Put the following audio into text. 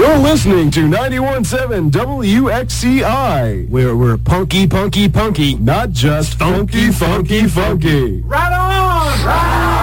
You're listening to 91.7 WXCI, where we're punky, punky, punky, not just funky, funky, funky. Right on! Right on!